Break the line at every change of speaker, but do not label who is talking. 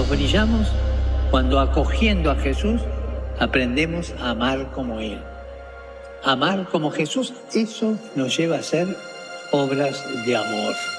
brillamos cuando acogiendo a Jesús aprendemos a amar como Él. Amar como Jesús, eso nos lleva a hacer obras de amor.